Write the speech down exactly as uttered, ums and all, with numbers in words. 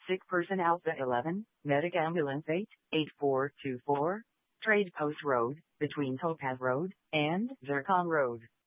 Sick Person Alpha eleven, Medic Ambulance eight, eight four two four, Trade Post Road, between Topaz Road and Zircon Road.